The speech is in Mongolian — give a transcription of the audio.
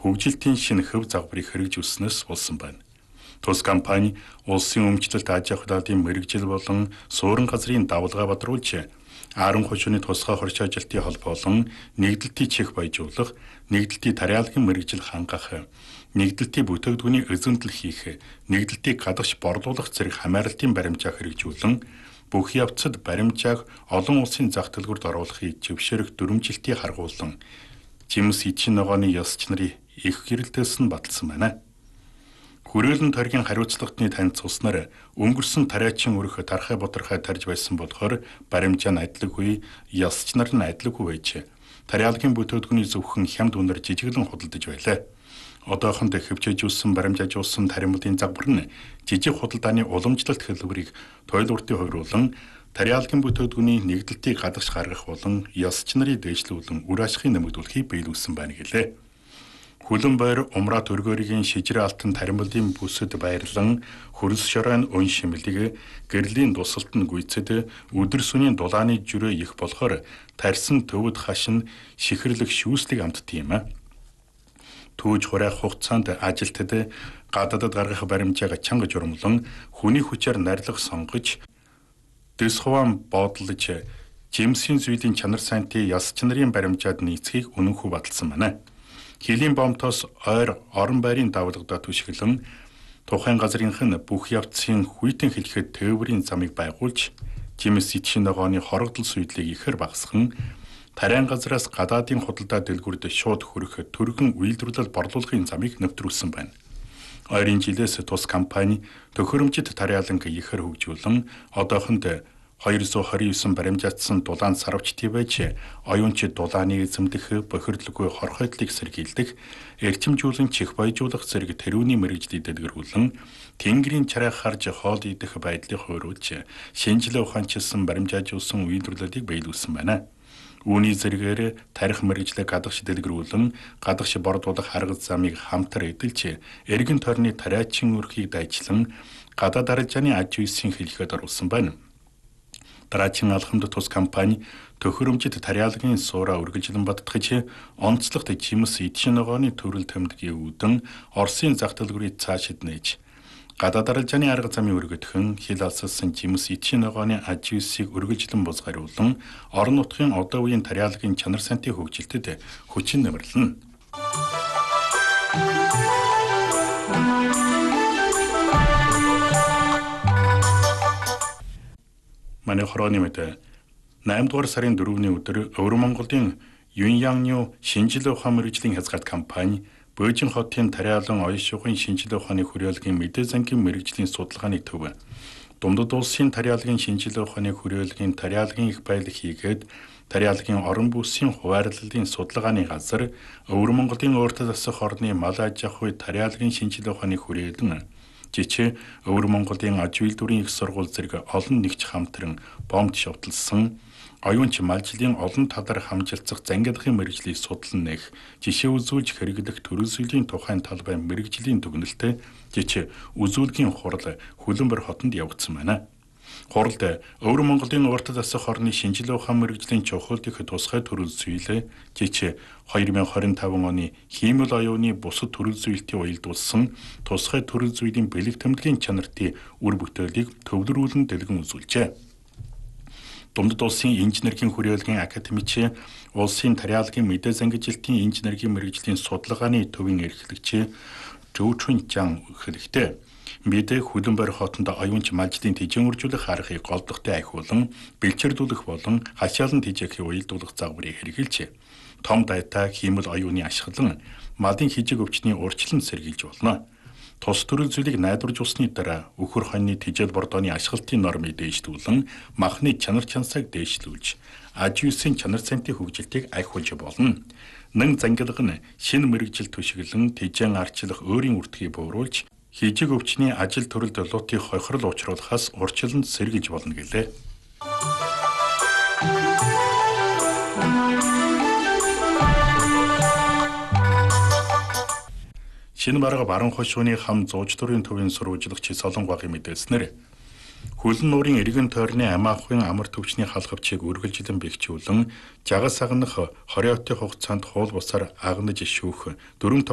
хөгжилтийн шинэ хөв загварыг хэрэгжүүлснээс болсон байна. Тус компани улсын өмчлөлт аж ахуй даалын мэргэжил болон суурин газрын давалгаа бадруулж, Аарон хошууны тусгай хорч ажилтны холбоо болон нэгдэлтийн чих баяжуулах, нэгдэлтийн тариалгын мэргэжил хангах, нэгдэлтийн бүтээгдэхүүний эзэмдэл хийх, нэгдэлтийг гадагш борлуулах зэрэг хамааралтын баримжаа хэрэгжүүлэн, бүх явцад баримжааг олон улсын зах төлгөрт оруулахыг зөвшөөрөх дүрмжилтийг харгуулсан Жимс Эдшин ногооны ёсч нарын их гэрэлтээс нь баталсан байна. Хүрээлэн тойргийн хариуцлагатны танд цуснаар өнгөрсөн тариачин өрх тархай боторхой тарж байсан болохоор баримжаа нь адилгүй, ёсч нар нь адилгүй байж тариалгын бүтээгдэхүүний зөвхөн хямд үнээр жижиглэн худалдаж байлаа. Одоохонд хөвчөөжүүлсэн баримжаажуулсан тариалгын загвар нь жижиг худалдааны уламжлалт хэлбэрийг тойлууртын хувируулан тариалгын бүтээгдэхүүний нэгдэлтийг гадагш гаргах болон ёсч нарын дээшлүүлэн үр ашигыг нэмэгдүүлэхийг биелүүлсэн байна гэлээ. Хүлэн бойр умраа төргөөрийн шижрэ алтан таримлын бүсэд байрлан хөрс шоройн өн шимэлэг гэрлийн дусалтанд гүйцэд өдөр сүний дулааны жүрөө их болохоор тарьсан төвд хашин шихэрлэг шүүслэг амтдсан юм. Түүж хураах хугацаанд ажилтад гадаадд гаргах баримжааг чанга журмлан хүний хүчээр нарилга сонгож дэс хуваан бодлож Жимсийн зүйлийн чанар сайнтын ёсч нарын баримжаад нийцхийг үнэнхүү баталсан байна. Хилийн бомтоос ойр орон байрын давалгадаа түшиглэн тухайн газрынх нь бүх явцын хүйтэн хэлэхэд тээврийн замыг байгуулж Жимс Эдшин ногооны хорогдол сүйдлийг ихээр багасган тариан газраас гадаадын худалдаа дэлгүүрд шууд хүрэх түргэн үйлдвэрлэл борлуулахын замыг нэвтрүүлсэн байна. Ойрын жилээс тус компани төхөөрөмжит тариаланг ихээр хөгжүүлэн одоохонд 229 баримжаатсан дулаан сарвчтыг байж оюунч дулааны эзэмдэх, бохирдлгүй хорхойдлыг сэргийлдэг, эрчимжүүлэн чих баяжуулах зэрэг тэрүүний мэргэжлийг дэлгэрүүлэн тэнгэрийн чарайг харж хоол идэх байдлыг хуурулж шинжилгээ ухаанчилсан баримжаажуулсан үйлдвэрлэлийг биелүүлсэн байна. Үүний зэрэгээр тарих мэргэжлийг гадагш дэлгэрүүлэн гадагш бордуулах арга замыг хамтар эдэлж эргэн тойрны тариачин өрхийг дайчлан гадаад арилжааны аж үйлсийн хэлхэд оруулсан байна. Дараачин алхамд тус компани төхөөрөмжит тариалгын суура үргэлжлэн баттгаж онцлогт Жимс Эдшин ногооны төрөл тэмдгийн үүдэн Оросын зах төлгөрийг цаашид нээж гадаад арилжааны арга замын өргөдхөн хил алсалсан Жимс Эдшин ногооны аж үйлсийг үргэлжлэн бузгаруулан орон нутгийн одоо үеийн тариалгын чанар сантын хөгжилтэд хүчин нэмэрлэнэ. Манай хорооны мэд 8 дугаар сарын 4-ний өдөр Өвөр Монголын Юньянью шинжилгээ ухаан мэргэжлийн хязгаарт компани Бөөжин хотын тариалан оён шугын шинжилгээ ухааны хүрээлэгийн мэдээ зангийн мэргэжлийн судалгааны төв Дундад улсын тариалгын шинжилгээ ухааны хүрээлэгийн тариалгын их байлг хийгээд тариалгын орон бүсийн хуваарлалын судалгааны газар Өвөр Монголын өөртөө засах орны мал аж ахуй тариалгын шинжилгээ ухааны хүрээлэн жичээ Өвөр Монголын аж үйлдвэрийн их сургууль зэрэг олон нэгж хамтран бомбд шовтлсон оюунч малжлын олон талаар хамжилцах зангидлагын мэргэжлийг судлан нэх жишээ үзүүлж хэрэглэх төрөл зүйлийн тухайн талбай мэргэжлийн дүгнэлтэд жичээ үзүүлгийн хурал Хүлэнбэр хотод явагдсан байна. Хуралд Өвөр Монголын урт засах орны шинжилгээ ухаан мэргэжлийн чухал их тусгай төрөл зүйл жичээ 2025 оны хиймэл оюуны бусад төрөл зүйлтийн уялдуулсан тусгай төрөл зүйлийн бэлэг тэмдгийн чанартын үр бүтээлийг төвлөрүүлэн дэлгэн үзүүлжээ. Дундад улсын инженерийн хүрээлэгийн академич, улсын тариалгын мэдээ зангижилтын инженерийн мэргэжлийн судалгааны төвийн эрхлэгч Зүү Чүнчан хэлэхдээ Бид Хүлэнбэр хотод оюунч малжлын тэжээн үржүүлэх аргыг голдохтой ахиулан бэлчээрдүүлэх болон хашаалан тэжээхийг уялдуулах загварыг хэрэгжилж том дайтай хиймэл оюуны ашиглан малын хижиг өвчний урьдчилан сэргийлж болно. Тус төрөл зүйлийг найдварж усны дараа өхөр хоньны тэжээл бордооны ашиглалтын нормыг дээшлүүлэн махны чанар чансааг дээшлүүлж аж үйлсийн чанар сантын хөгжилтийг ахиулж болно. Нэн зангилга нь шинэ мэргэжил түшиглэн тэжээн арчлах өөрийн үртгийг бууруулж хижиг өвчний ажил төрөлд луутыг хохирол учруулахаас урьдчилан сэргийж болно гэлээ. Шинэ бараг баруун хошууны хам зууч төрийн төвийн сурвалжлагч Солонгогийн мэдээлснээр Хүлэн нуурын эргэн тойрны амаахын амар төвчний халхавчийг үргэлжлэн бэхжүүлэн жагас агнах 20 хотын хугацаанд хуул бусаар агнаж шүүх 4